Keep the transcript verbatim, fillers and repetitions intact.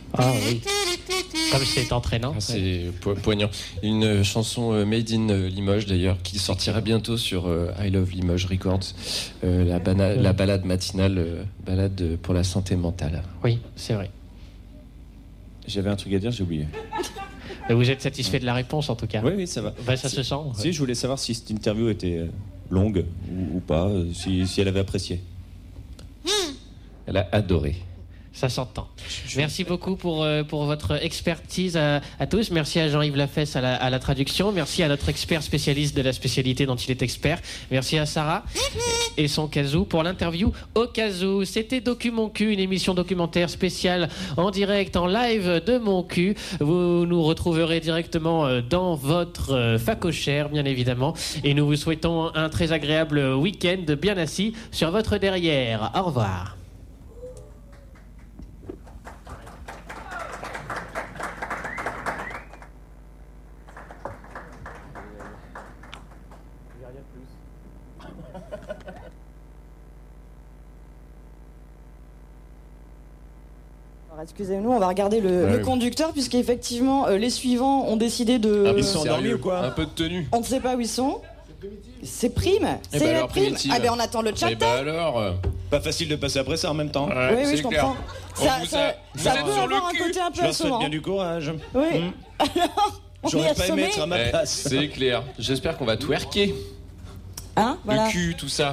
Ah oui. Comme c'est entraînant. Ah, c'est po- poignant. Une chanson euh, made in euh, Limoges d'ailleurs, qui sortira bientôt sur euh, I Love Limoges Records. Euh, la, bana- la balade matinale, euh, balade pour la santé mentale. Oui, c'est vrai. J'avais un truc à dire, j'ai oublié. Vous êtes satisfait de la réponse en tout cas? Oui, oui, ça va. Bah, ça se sent. Si, ouais. Je voulais savoir si cette interview était longue ou, ou pas, si, si elle avait apprécié. Elle a adoré. Ça s'entend. Merci beaucoup pour, euh, pour votre expertise à, à tous. Merci à Jean-Yves Lafesse à la, à la traduction. Merci à notre expert spécialiste de la spécialité dont il est expert. Merci à Sarah et son Kazoo pour l'interview au Kazoo. C'était Docu Mon Cul, une émission documentaire spéciale en direct, en live de Mon Cul. Vous nous retrouverez directement dans votre facochère, bien évidemment. Et nous vous souhaitons un très agréable week-end bien assis sur votre derrière. Au revoir. Alors, excusez-nous, on va regarder le, Ouais, le oui. conducteur, puisqu'effectivement, euh, les suivants ont décidé de... Un peu Ils sont endormis sérieux, ou quoi? Un peu de tenue. On ne sait pas où ils sont. C'est prime. Eh C'est ben la alors, prime. primitive. Ah ben on attend le chat. Eh ben alors euh, Pas facile de passer après ça en même temps. ouais, oui, oui, c'est je clair. comprends. On Ça, vous ça, a- vous ça êtes peut sur le avoir un cul. côté un Je peu leur souhaite assommant. bien du courage. Oui. Hmm. Alors, on J'aurais est pas aimé assommé. être à ma Eh, place. c'est clair. J'espère qu'on va twerker. Hein, voilà. Le cul, tout ça.